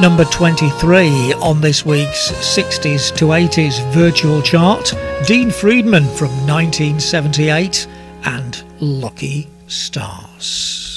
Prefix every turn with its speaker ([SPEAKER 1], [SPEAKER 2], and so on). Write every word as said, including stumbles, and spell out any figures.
[SPEAKER 1] number twenty-three on this week's sixties to eighties virtual chart, Dean Friedman from nineteen seventy-eight and Lucky Stars.